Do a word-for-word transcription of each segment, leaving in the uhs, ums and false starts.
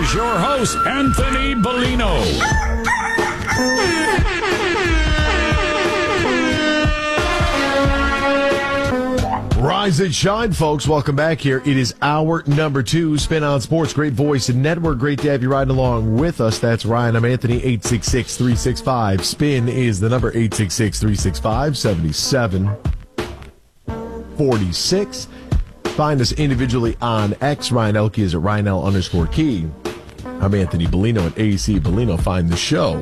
Here's your host, Anthony Bellino. Rise and shine, folks. Welcome back here. It is hour number two. Spin on Sports. Great voice and network. Great to have you riding along with us. That's Ryan. I'm Anthony. eight six six, three six five. Spin is the number eight six six, three six five, seven seven four six. Find us individually on X. Ryan Elke is at Ryan L underscore Key. I'm Anthony Bellino at A C Bellino. Find the show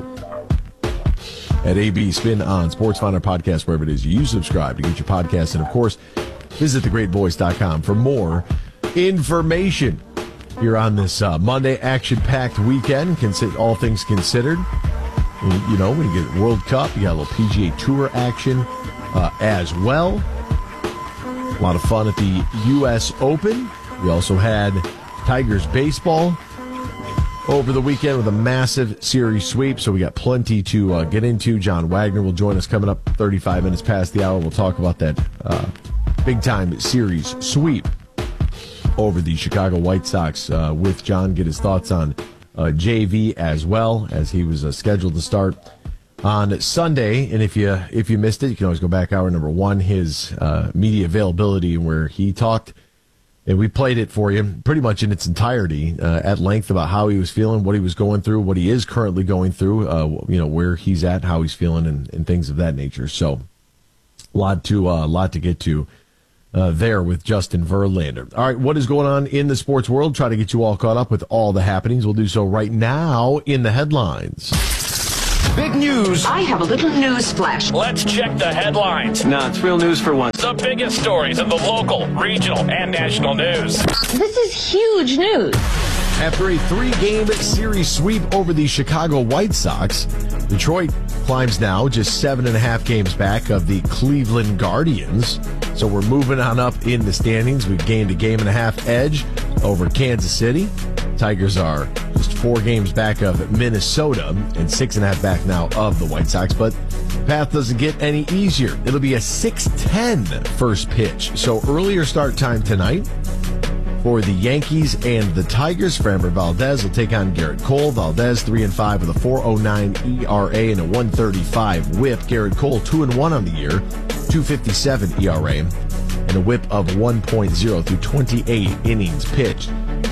at A B Spin on Sports. Find our podcast wherever it is you subscribe to get your podcast. And, of course, visit the great voice dot com for more information. Here on this uh, Monday action-packed weekend, consider, all things considered. You know, when you get World Cup, you got a little P G A Tour action uh, as well. A lot of fun at the U S Open. We also had Tigers baseball over the weekend with a massive series sweep, so we got plenty to uh, get into. John Wagner will join us coming up thirty-five minutes past the hour. We'll talk about that uh, big-time series sweep over the Chicago White Sox uh, with John, get his thoughts on uh, J V as well, as he was uh, scheduled to start on Sunday. And if you if you missed it, you can always go back hour number one, his uh, media availability, where he talked, and we played it for you pretty much in its entirety uh, at length about how he was feeling, what he was going through, what he is currently going through, uh, you know, where he's at, how he's feeling, and, and things of that nature. So a lot to uh, lot to get to uh, there with Justin Verlander. All right, what is going on in the sports world? Try to get you all caught up with all the happenings. We'll do so right now in the headlines. Big news. I have a little news flash. Let's check the headlines. No, it's real news for once. The biggest stories in the local, regional, and national news. This is huge news. After a three-game series sweep over the Chicago White Sox, Detroit climbs now just seven and a half games back of the Cleveland Guardians. So we're moving on up in the standings. We've gained a game and a half edge over Kansas City. Tigers are just four games back of Minnesota and six and a half back now of the White Sox. But the path doesn't get any easier. It'll be a six ten first pitch. So earlier start time tonight for the Yankees and the Tigers. Framber Valdez will take on Garrett Cole. Valdez three and five with a four oh nine E R A and a one thirty-five whip. Garrett Cole two and one on the year, two fifty-seven E R A and a whip of one point oh through twenty-eight innings pitched.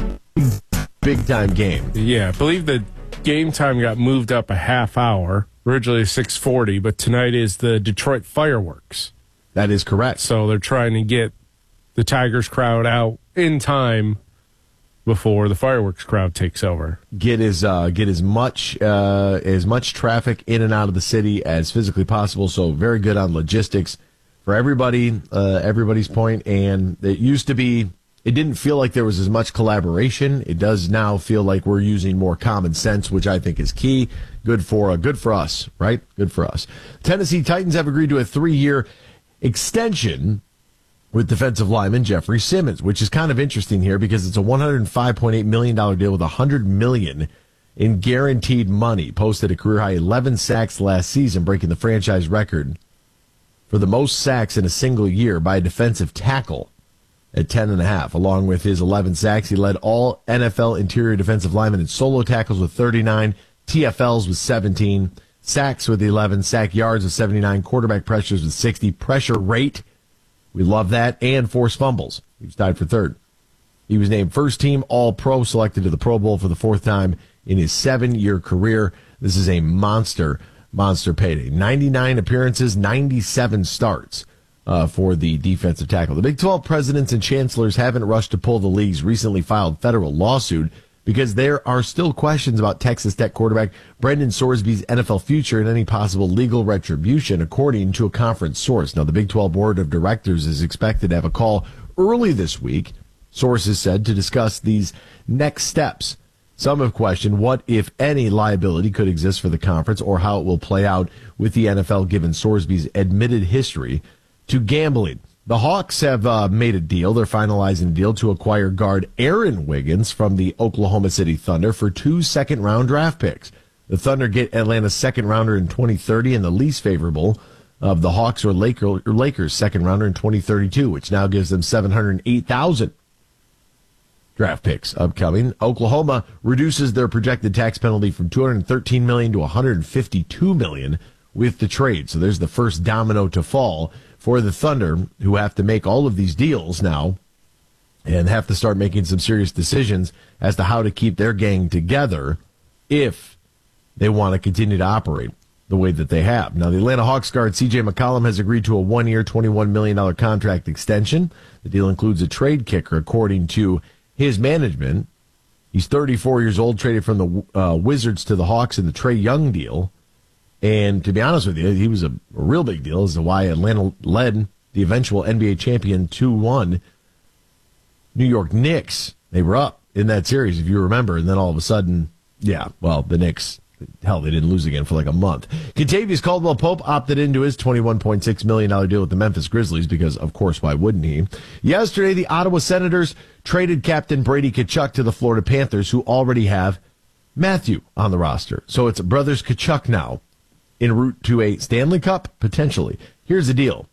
Big time game. Yeah, I believe the game time got moved up a half hour. Originally six forty, but tonight is the Detroit fireworks. That is correct. So they're trying to get the Tigers crowd out in time before the fireworks crowd takes over. Get as uh, get as much uh, as much traffic in and out of the city as physically possible. So very good on logistics for everybody. Uh, everybody's point, and it used to be. It didn't feel like there was as much collaboration. It does now feel like we're using more common sense, which I think is key. Good for uh, good for us, right? Good for us. Tennessee Titans have agreed to a three-year extension with defensive lineman Jeffrey Simmons, which is kind of interesting here because it's a one hundred five point eight million dollars deal with one hundred million dollars in guaranteed money. Posted a career-high eleven sacks last season, breaking the franchise record for the most sacks in a single year by a defensive tackle at ten and a half. Along with his eleven sacks, he led all N F L interior defensive linemen in solo tackles with thirty-nine, T F Ls with seventeen, sacks with eleven, sack yards with seventy-nine, quarterback pressures with sixty, pressure rate, we love that, and forced fumbles. He was tied for third. He was named first team All-Pro, selected to the Pro Bowl for the fourth time in his seven-year career. This is a monster, monster payday. ninety-nine appearances, ninety-seven starts. Uh, for the defensive tackle. The Big twelve presidents and chancellors haven't rushed to pull the league's recently filed federal lawsuit because there are still questions about Texas Tech quarterback Brendan Sorsby's N F L future and any possible legal retribution, according to a conference source. Now, the Big twelve board of directors is expected to have a call early this week, sources said, to discuss these next steps. Some have questioned what, if any, liability could exist for the conference or how it will play out with the N F L given Sorsby's admitted history to gambling. The Hawks have uh, made a deal. They're finalizing a deal to acquire guard Aaron Wiggins from the Oklahoma City Thunder for two second-round draft picks. The Thunder get Atlanta's second-rounder in twenty thirty and the least favorable of the Hawks or Lakers' second-rounder in twenty thirty-two, which now gives them seven hundred eight thousand dollars draft picks upcoming. Oklahoma reduces their projected tax penalty from two hundred thirteen million dollars to one hundred fifty-two million dollars with the trade. So there's the first domino to fall for the Thunder, who have to make all of these deals now and have to start making some serious decisions as to how to keep their gang together if they want to continue to operate the way that they have. Now, the Atlanta Hawks guard C J McCollum has agreed to a one-year, twenty-one million dollars contract extension. The deal includes a trade kicker, according to his management. He's thirty-four years old, traded from the uh, Wizards to the Hawks in the Trae Young deal. And to be honest with you, he was a, a real big deal as to why Atlanta led the eventual N B A champion two one New York Knicks. They were up in that series, if you remember, and then all of a sudden, yeah, well, the Knicks, hell, they didn't lose again for like a month. Kentavious Caldwell-Pope opted into his twenty-one point six million dollars deal with the Memphis Grizzlies because, of course, why wouldn't he? Yesterday, the Ottawa Senators traded captain Brady Tkachuk to the Florida Panthers, who already have Matthew on the roster. So it's brothers Tkachuk now en route to a Stanley Cup, potentially. Here's the deal.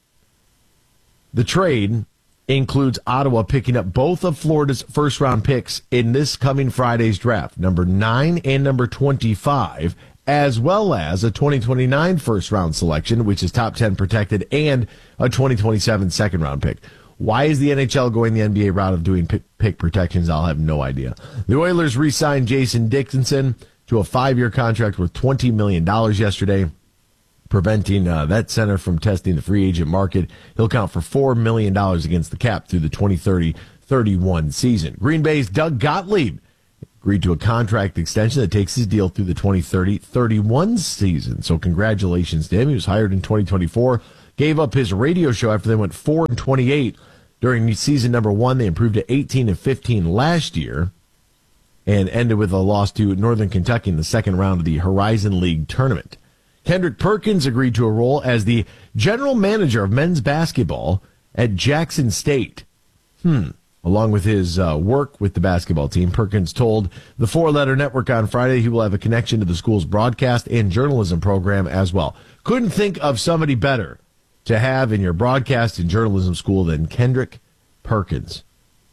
The trade includes Ottawa picking up both of Florida's first-round picks in this coming Friday's draft, number nine and number twenty-five, as well as a twenty twenty-nine first-round selection, which is top ten protected, and a twenty twenty-seven second-round pick. Why is the N H L going the N B A route of doing pick, pick protections? I'll have no idea. The Oilers re-signed Jason Dickinson to a five-year contract worth twenty million dollars yesterday, preventing uh, that center from testing the free agent market. He'll count for four million dollars against the cap through the twenty thirty thirty-one season. Green Bay's Doug Gottlieb agreed to a contract extension that takes his deal through the twenty thirty thirty-one season. So congratulations to him. He was hired in twenty twenty-four, gave up his radio show after they went four and twenty-eight during season number one. They improved to eighteen and fifteen last year and ended with a loss to Northern Kentucky in the second round of the Horizon League tournament. Kendrick Perkins agreed to a role as the general manager of men's basketball at Jackson State. Hmm. Along with his uh, work with the basketball team, Perkins told the Four-Letter Network on Friday he will have a connection to the school's broadcast and journalism program as well. Couldn't think of somebody better to have in your broadcast and journalism school than Kendrick Perkins.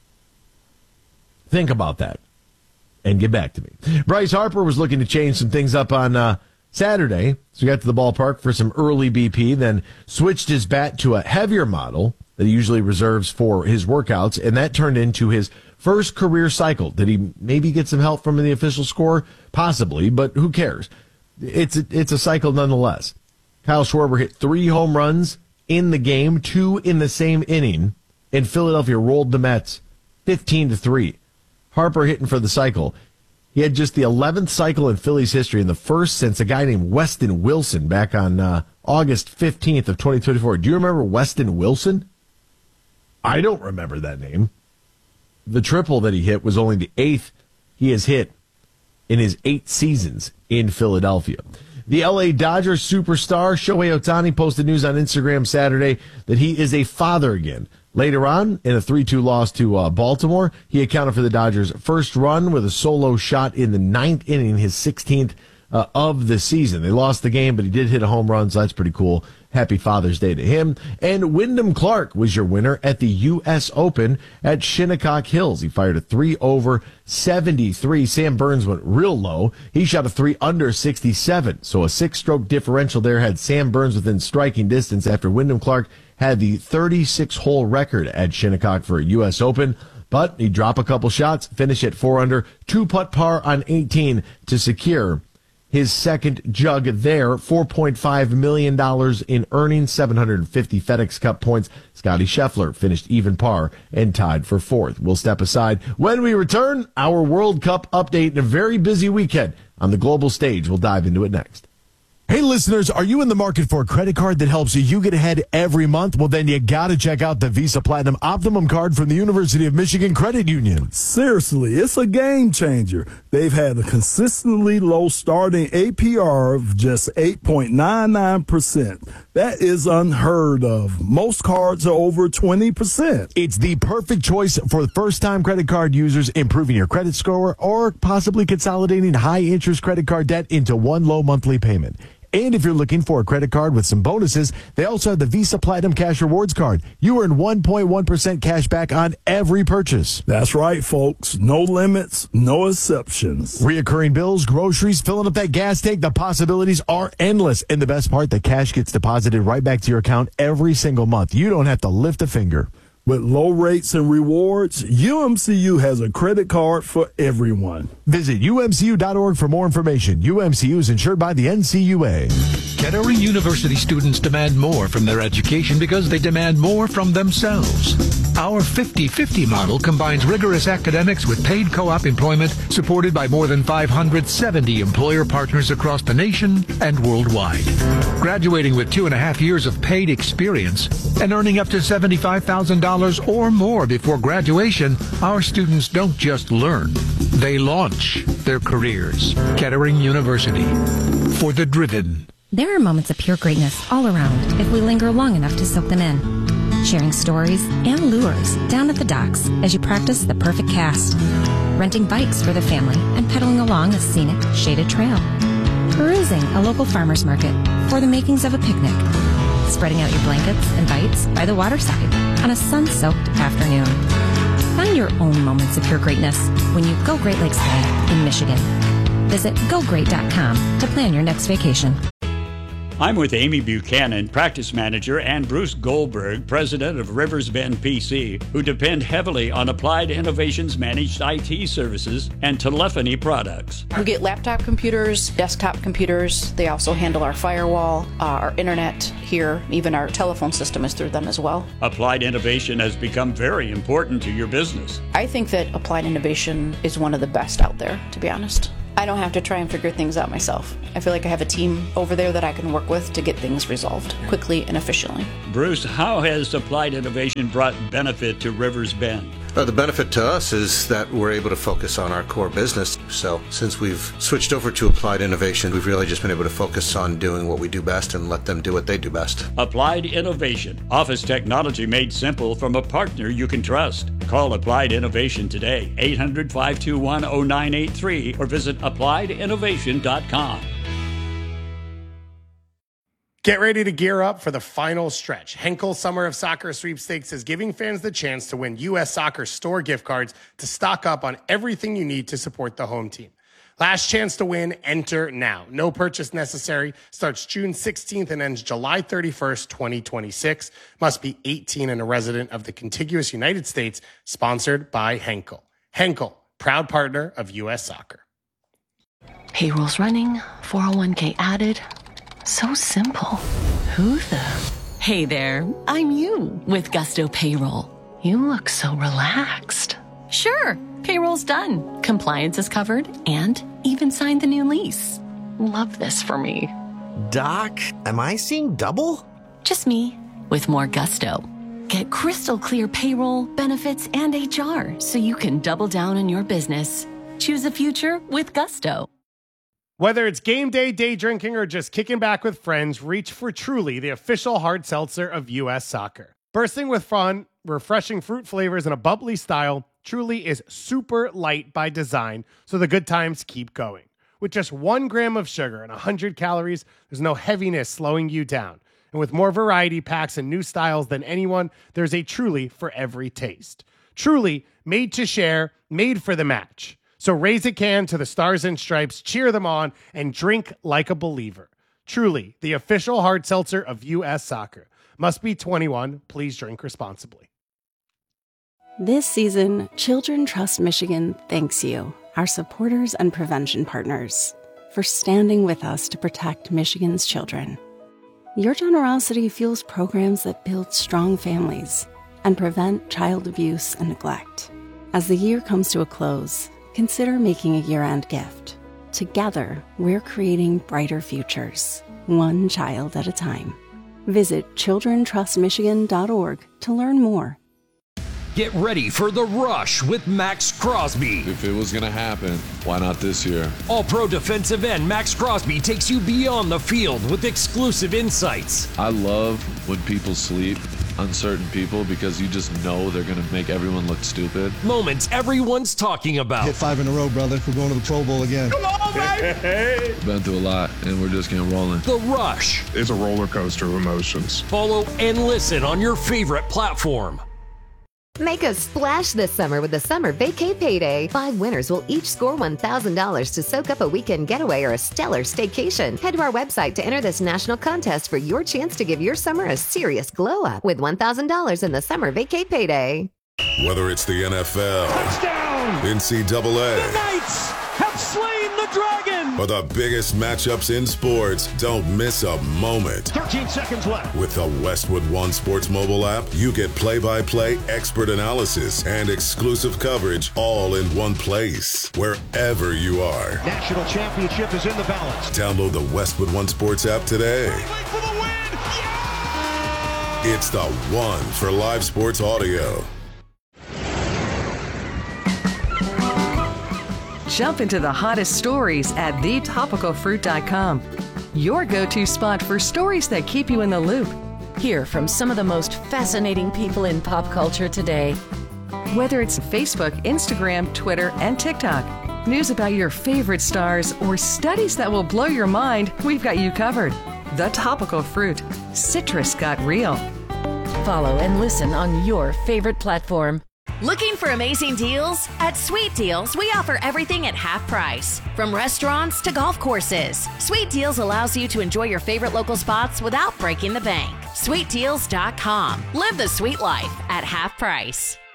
Think about that and get back to me. Bryce Harper was looking to change some things up on uh, Saturday, so he got to the ballpark for some early B P, then switched his bat to a heavier model that he usually reserves for his workouts, and that turned into his first career cycle. Did he maybe get some help from the official score? Possibly, but who cares? It's a, it's a cycle nonetheless. Kyle Schwarber hit three home runs in the game, two in the same inning, and Philadelphia rolled the Mets fifteen to three. Harper hitting for the cycle. He had just the eleventh cycle in Phillies history and the first since a guy named Weston Wilson back on uh, August fifteenth of twenty twenty-four. Do you remember Weston Wilson? I don't remember that name. The triple that he hit was only the eighth he has hit in his eight seasons in Philadelphia. The L A Dodgers superstar Shohei Ohtani posted news on Instagram Saturday that he is a father again. Later on, in a three two loss to uh, Baltimore, he accounted for the Dodgers' first run with a solo shot in the ninth inning, his sixteenth uh, of the season. They lost the game, but he did hit a home run, so that's pretty cool. Happy Father's Day to him. And Wyndham Clark was your winner at the U S Open at Shinnecock Hills. He fired a three over seventy-three. Sam Burns went real low. He shot a three under sixty-seven. So a six-stroke differential there had Sam Burns within striking distance after Wyndham Clark had the thirty-six hole record at Shinnecock for a U S Open. But he dropped a couple shots, finished at four under, two putt par on eighteen to secure his second jug there, four point five million dollars in earnings, seven hundred fifty FedEx Cup points. Scotty Scheffler finished even par and tied for fourth. We'll step aside. When we return, our World Cup update and a very busy weekend on the global stage. We'll dive into it next. Hey, listeners, are you in the market for a credit card that helps you get ahead every month? Well, then you got to check out the Visa Platinum Optimum card from the University of Michigan Credit Union. Seriously, it's a game changer. They've had a consistently low starting A P R of just eight point nine nine percent. That is unheard of. Most cards are over twenty percent. It's the perfect choice for first-time credit card users improving your credit score or possibly consolidating high-interest credit card debt into one low monthly payment. And if you're looking for a credit card with some bonuses, they also have the Visa Platinum Cash Rewards card. You earn one point one percent cash back on every purchase. That's right, folks. No limits, no exceptions. Reoccurring bills, groceries, filling up that gas tank, the possibilities are endless. And the best part, the cash gets deposited right back to your account every single month. You don't have to lift a finger. With low rates and rewards, U M C U has a credit card for everyone. Visit U M C U dot org for more information. U M C U is insured by the N C U A. Kettering University students demand more from their education because they demand more from themselves. Our fifty fifty model combines rigorous academics with paid co-op employment supported by more than five hundred seventy employer partners across the nation and worldwide. Graduating with two and a half years of paid experience and earning up to seventy-five thousand dollars or more before graduation, our students don't just learn, they launch their careers. Kettering University, for the driven. There are moments of pure greatness all around if we linger long enough to soak them in. Sharing stories and lures down at the docks as you practice the perfect cast. Renting bikes for the family and pedaling along a scenic, shaded trail. Perusing a local farmer's market for the makings of a picnic. Spreading out your blankets and bites by the waterside on a sun-soaked afternoon. Find your own moments of pure greatness when you go Great Lakes Way in Michigan. Visit go great dot com to plan your next vacation. I'm with Amy Buchanan, practice manager, and Bruce Goldberg, president of Rivers Bend P C, who depend heavily on Applied Innovations managed I T services and telephony products. We get laptop computers, desktop computers. They also handle our firewall, uh, our internet here, even our telephone system is through them as well. Applied Innovation has become very important to your business. I think that Applied Innovation is one of the best out there, to be honest. I don't have to try and figure things out myself. I feel like I have a team over there that I can work with to get things resolved quickly and efficiently. Bruce, how has Applied Innovation brought benefit to Rivers Bend? Uh, the benefit to us is that we're able to focus on our core business. So since we've switched over to Applied Innovation, we've really just been able to focus on doing what we do best and let them do what they do best. Applied Innovation. Office technology made simple from a partner you can trust. Call Applied Innovation today, eight hundred, five two one, zero nine eight three, or visit applied innovation dot com. Get ready to gear up for the final stretch. Henkel Summer of Soccer Sweepstakes is giving fans the chance to win U S Soccer store gift cards to stock up on everything you need to support the home team. Last chance to win, enter now. No purchase necessary. Starts June sixteenth and ends July thirty-first, twenty twenty-six. Must be eighteen and a resident of the contiguous United States. Sponsored by Henkel. Henkel, proud partner of U S Soccer. Payroll's running, four oh one k added. So simple. Who the? Hey there, I'm you with Gusto Payroll. You look so relaxed. Sure, payroll's done. Compliance is covered and even signed the new lease. Love this for me. Doc, am I seeing double? Just me with more Gusto. Get crystal clear payroll, benefits, and H R so you can double down on your business. Choose a future with Gusto. Whether it's game day, day drinking, or just kicking back with friends, reach for Truly, the official hard seltzer of U S Soccer. Bursting with fun, refreshing fruit flavors, and a bubbly style, Truly is super light by design, so the good times keep going. With just one gram of sugar and one hundred calories, there's no heaviness slowing you down. And with more variety packs and new styles than anyone, there's a Truly for every taste. Truly, made to share, made for the match. So raise a can to the Stars and Stripes, cheer them on, and drink like a believer. Truly, the official hard seltzer of U S Soccer. Must be twenty-one. Please drink responsibly. This season, Children Trust Michigan thanks you, our supporters and prevention partners, for standing with us to protect Michigan's children. Your generosity fuels programs that build strong families and prevent child abuse and neglect. As the year comes to a close, consider making a year-end gift. Together, we're creating brighter futures, one child at a time. Visit children trust michigan dot org to learn more. Get ready for the rush with Max Crosby. If it was going to happen, why not this year? All-pro defensive end Max Crosby takes you beyond the field with exclusive insights. I love when people sleep uncertain people because you just know they're going to make everyone look stupid. Moments everyone's talking about. Hit five in a row, brother. We're going to the Pro Bowl again. Come on, baby! Been through a lot, and we're just getting rolling. The Rush. It's a roller coaster of emotions. Follow and listen on your favorite platform. Make a splash this summer with the Summer Vacay Payday. Five winners will each score one thousand dollars to soak up a weekend getaway or a stellar staycation. Head to our website to enter this national contest for your chance to give your summer a serious glow up with one thousand dollars in the Summer Vacay Payday. Whether it's the N F L, touchdown, N C double A, the Knights have slain the dragon, or the biggest matchups in sports, don't miss a moment. thirteen seconds left. With the Westwood One Sports mobile app, you get play-by-play expert analysis and exclusive coverage all in one place, wherever you are. National championship is in the balance. Download the Westwood One Sports app today. For the win! Yeah! It's the one for live sports audio. Jump into the hottest stories at the topical fruit dot com. Your go-to spot for stories that keep you in the loop. Hear from some of the most fascinating people in pop culture today. Whether it's Facebook, Instagram, Twitter, and TikTok, news about your favorite stars, or studies that will blow your mind, we've got you covered. The Topical Fruit. Citrus got real. Follow and listen on your favorite platform. Looking for amazing deals? At Sweet Deals, we offer everything at half price. From restaurants to golf courses, Sweet Deals allows you to enjoy your favorite local spots without breaking the bank. sweet deals dot com. Live the sweet life at half price.